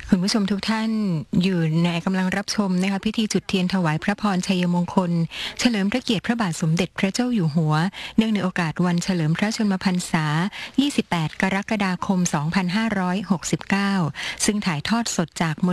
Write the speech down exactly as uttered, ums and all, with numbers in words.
คุณผู้ชมทุกท่านอยู่ในกำลังรับชมนะคะพิธีจุดเทียนถวายพระพรชัยมงคลเฉลิมพระเกียรติพระบาทสมเด็จพระเจ้าอยู่หัวเนื่องในโอกาสวันเฉลิมพระชนมพรรษายี่สิบแปดกรกฎาคมสองพันห้าร้อยหกสิบเก้าซึ่งถ่ายทอดสดจาก